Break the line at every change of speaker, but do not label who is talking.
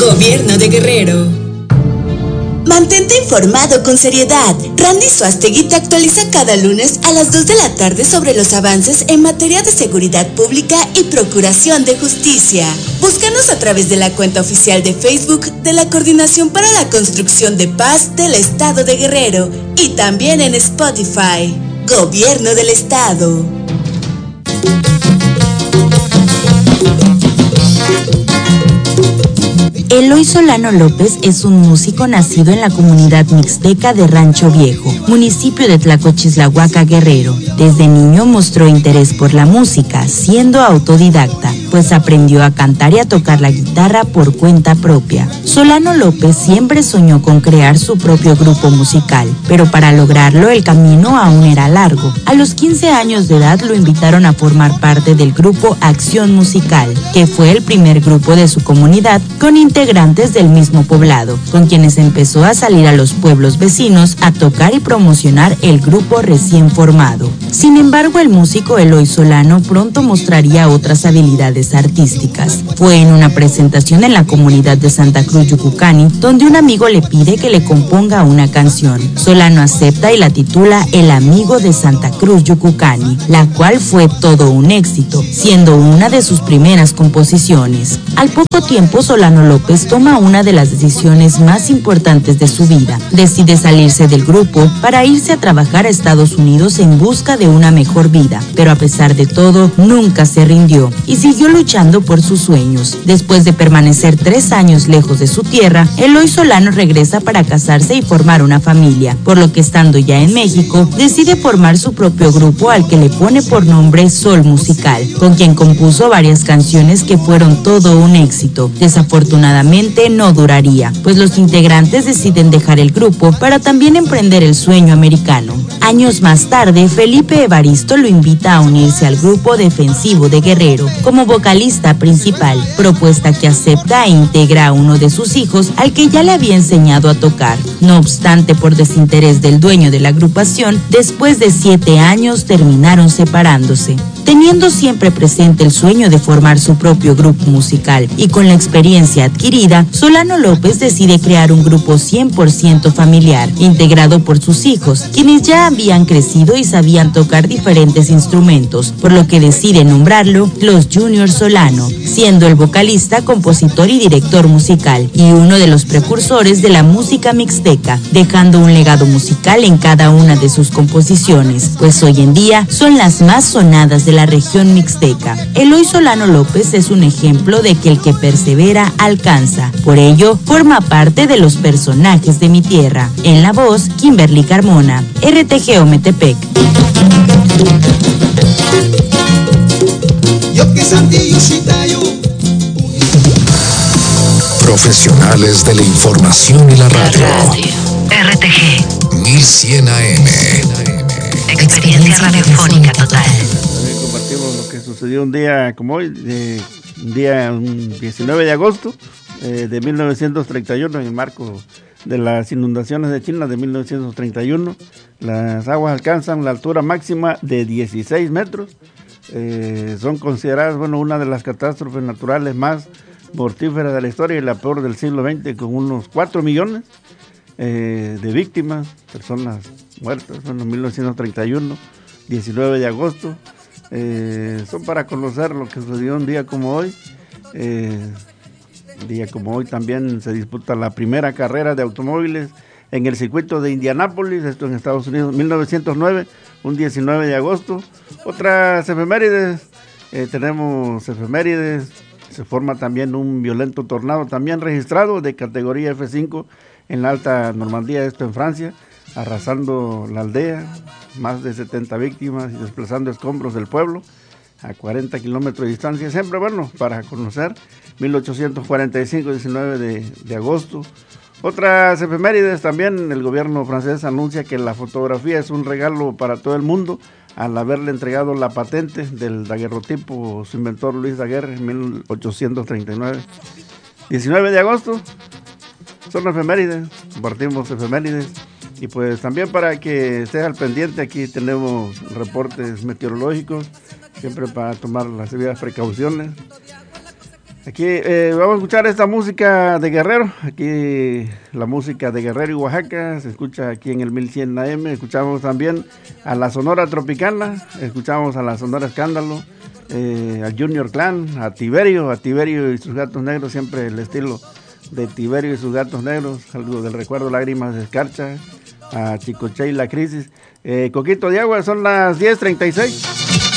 Gobierno de Guerrero.
Mantente informado con seriedad. Randy Suastegui te actualiza cada lunes a las 2 de la tarde sobre los avances en materia de seguridad pública y procuración de justicia. Búscanos a través de la cuenta oficial de Facebook de la Coordinación para la Construcción de Paz del Estado de Guerrero y también en Spotify. Gobierno del Estado.
Eloy Solano López es un músico nacido en la comunidad mixteca de Rancho Viejo, municipio de Tlacochislahuaca, Guerrero. Desde niño mostró interés por la música, siendo autodidacta, pues aprendió a cantar y a tocar la guitarra por cuenta propia. Solano López siempre soñó con crear su propio grupo musical, pero para lograrlo el camino aún era largo. A los 15 años de edad lo invitaron a formar parte del grupo Acción Musical, que fue el primer grupo de su comunidad con integrantes del mismo poblado, con quienes empezó a salir a los pueblos vecinos a tocar y promocionar el grupo recién formado. Sin embargo, el músico Eloy Solano pronto mostraría otras habilidades artísticas. Fue en una presentación en la comunidad de Santa Cruz Yucucani, donde un amigo le pide que le componga una canción. Solano acepta y la titula El Amigo de Santa Cruz Yucucani, la cual fue todo un éxito, siendo una de sus primeras composiciones. Al poco tiempo, Solano López toma una de las decisiones más importantes de su vida. Decide salirse del grupo para irse a trabajar a Estados Unidos en busca de una mejor vida, pero a pesar de todo, nunca se rindió y siguió luchando por sus sueños. Después de permanecer 3 años lejos de su tierra, Eloy Solano regresa para casarse y formar una familia, por lo que estando ya en México, decide formar su propio grupo al que le pone por nombre Sol Musical, con quien compuso varias canciones que fueron todo un éxito. Desafortunadamente no duraría, pues los integrantes deciden dejar el grupo para también emprender el sueño americano. Años más tarde, Felipe Evaristo lo invita a unirse al grupo defensivo de Guerrero como vocalista principal, propuesta que acepta e integra a uno de sus hijos al que ya le había enseñado a tocar. No obstante, por desinterés del dueño de la agrupación, después de 7 años terminaron separándose. Teniendo siempre presente el sueño de formar su propio grupo musical y con la experiencia adquirida, Solano López decide crear un grupo 100% familiar, integrado por sus hijos, quienes ya habían crecido y sabían tocar diferentes instrumentos, por lo que decide nombrarlo Los Junior Solano, siendo el vocalista, compositor y director musical, y uno de los precursores de la música mixteca, dejando un legado musical en cada una de sus composiciones, pues hoy en día son las más sonadas de la región mixteca. Eloy Solano López es un ejemplo de que el que persevera alcanza. Por ello, forma parte de los personajes de mi tierra. En la voz, Kimberly Carmona, RTG Ometepec.
Profesionales de la información y la radio.
RTG
1100 AM.
Experiencia radiofónica total.
También compartimos lo que sucedió un día como hoy, un 19 de agosto de 1931, en el marco de las inundaciones de China de 1931. Las aguas alcanzan la altura máxima de 16 metros. Son consideradas, una de las catástrofes naturales más mortíferas de la historia y la peor del siglo XX, con unos 4 millones de víctimas, personas muertas. 1931, 19 de agosto. Son para conocer lo que sucedió un día como hoy. Un día como hoy también se disputa la primera carrera de automóviles en el circuito de Indianápolis, esto en Estados Unidos, 1909, un 19 de agosto. Otras efemérides, tenemos efemérides, se forma también un violento tornado también registrado de categoría F5 en la Alta Normandía, esto en Francia, arrasando la aldea, más de 70 víctimas y desplazando escombros del pueblo a 40 kilómetros de distancia. Siempre para conocer, 1845, 19 de agosto. Otras efemérides también, el gobierno francés anuncia que la fotografía es un regalo para todo el mundo al haberle entregado la patente del daguerrotipo su inventor Luis Daguerre en 1839. 19 de agosto, son efemérides, compartimos efemérides. Y pues también para que estés al pendiente, aquí tenemos reportes meteorológicos, siempre para tomar las debidas precauciones. Aquí vamos a escuchar esta música de Guerrero. Aquí la música de Guerrero y Oaxaca se escucha aquí en el 1100 AM. Escuchamos también a la Sonora Tropicana, escuchamos a la Sonora Escándalo, al Junior Clan, a Tiberio y sus Gatos Negros, siempre el estilo de Tiberio y sus Gatos Negros, algo del recuerdo, Lágrimas de Escarcha, a Chicoche y la Crisis. Coquito de Agua, son las 10:36.